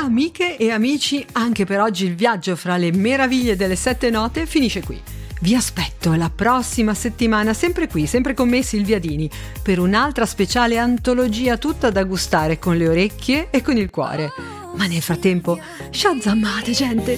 Amiche e amici, anche per oggi il viaggio fra le meraviglie delle 7 note finisce qui. Vi aspetto la prossima settimana, sempre qui, sempre con me Silvia Dini, per un'altra speciale antologia tutta da gustare con le orecchie e con il cuore. Ma nel frattempo, shazammate gente!